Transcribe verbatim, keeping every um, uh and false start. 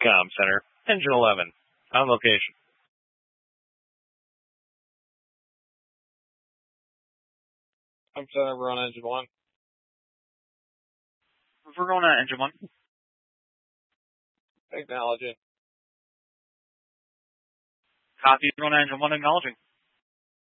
comm center, engine eleven, on location. I'm center, Verona, engine one. Verona, engine one. Acknowledging. Copy, Verona, engine one, acknowledging.